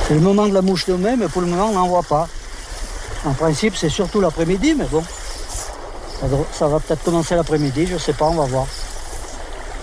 C'est le moment de la mouche demain, mais pour le moment, on n'en voit pas. En principe, c'est surtout l'après-midi, mais bon. Ça va peut-être commencer l'après-midi, je sais pas, on va voir.